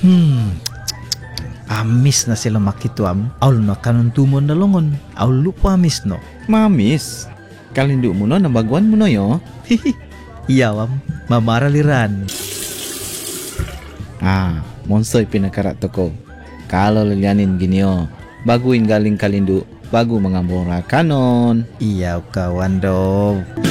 Amis na sila makituam. Aul na kanuntumon na longon. Aul lupa amis no. Mamis, kalindu mo no, nabaguan mo no yo. Iyawam, mamaraliran. Monsoy pinakarato ko. Kalau lilianin ginyo, baguin galing kalindu, bago mga mura kanon. Iyaw ka, Wando.